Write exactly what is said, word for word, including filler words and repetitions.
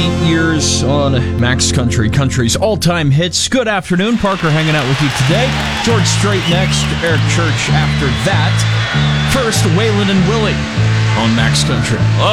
thirty years on Max Country, country's all-time hits. Good afternoon. Parker hanging out with you today. George Strait next, Eric Church after that. First, Waylon and Willie on Max Country.